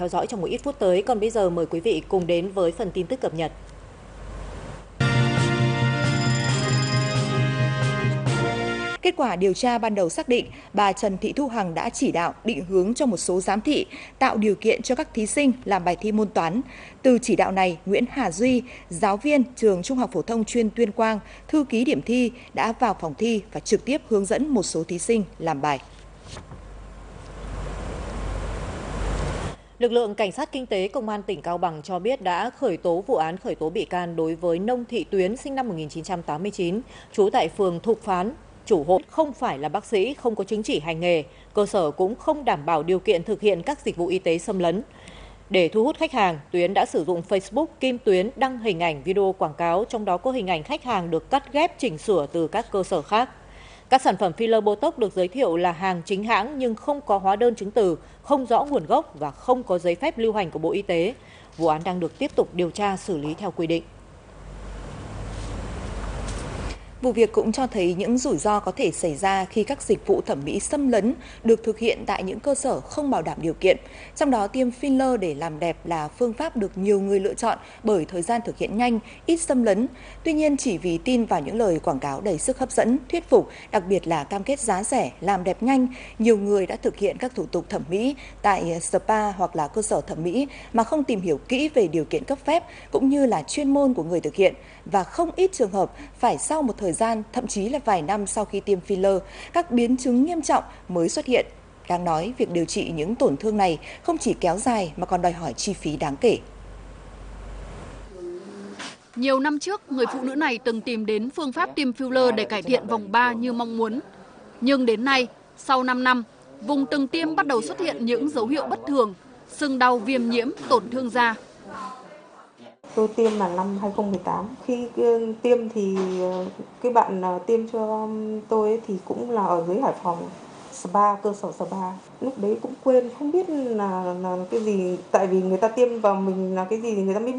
theo dõi trong một ít phút tới. Còn bây giờ mời quý vị cùng đến với phần tin tức cập nhật. Kết quả điều tra ban đầu xác định bà Trần Thị Thu Hằng đã chỉ đạo định hướng cho một số giám thị tạo điều kiện cho các thí sinh làm bài thi môn toán. Từ chỉ đạo này, Nguyễn Hà Duy, giáo viên trường Trung học phổ thông chuyên Tuyên Quang, thư ký điểm thi đã vào phòng thi và trực tiếp hướng dẫn một số thí sinh làm bài. Lực lượng Cảnh sát Kinh tế Công an tỉnh Cao Bằng cho biết đã khởi tố vụ án khởi tố bị can đối với Nông Thị Tuyến sinh năm 1989, trú tại phường Thục Phán. Chủ hộ không phải là bác sĩ, không có chứng chỉ hành nghề, cơ sở cũng không đảm bảo điều kiện thực hiện các dịch vụ y tế xâm lấn. Để thu hút khách hàng, Tuyến đã sử dụng Facebook Kim Tuyến đăng hình ảnh video quảng cáo, trong đó có hình ảnh khách hàng được cắt ghép chỉnh sửa từ các cơ sở khác. Các sản phẩm filler Botox được giới thiệu là hàng chính hãng nhưng không có hóa đơn chứng từ, không rõ nguồn gốc và không có giấy phép lưu hành của Bộ Y tế. Vụ án đang được tiếp tục điều tra xử lý theo quy định. Vụ việc cũng cho thấy những rủi ro có thể xảy ra khi các dịch vụ thẩm mỹ xâm lấn được thực hiện tại những cơ sở không bảo đảm điều kiện. Trong đó, tiêm filler để làm đẹp là phương pháp được nhiều người lựa chọn bởi thời gian thực hiện nhanh, ít xâm lấn. Tuy nhiên, chỉ vì tin vào những lời quảng cáo đầy sức hấp dẫn, thuyết phục, đặc biệt là cam kết giá rẻ, làm đẹp nhanh, nhiều người đã thực hiện các thủ tục thẩm mỹ tại spa hoặc là cơ sở thẩm mỹ mà không tìm hiểu kỹ về điều kiện cấp phép cũng như là chuyên môn của người thực hiện, và không ít trường hợp phải sau một thời gian, thậm chí là vài năm sau khi tiêm filler, các biến chứng nghiêm trọng mới xuất hiện. Đáng nói, việc điều trị những tổn thương này không chỉ kéo dài mà còn đòi hỏi chi phí đáng kể. Nhiều năm trước, người phụ nữ này từng tìm đến phương pháp tiêm filler để cải thiện vòng 3 như mong muốn. Nhưng đến nay, sau 5 năm, vùng từng tiêm bắt đầu xuất hiện những dấu hiệu bất thường, sưng đau, viêm nhiễm, tổn thương da. Tôi tiêm là năm 2018. Khi tiêm thì cái bạn tiêm cho tôi ấy thì cũng là ở dưới Hải Phòng, spa, cơ sở spa. Lúc đấy cũng quên, không biết là cái gì, tại vì người ta tiêm vào mình là cái gì thì người ta mới biết.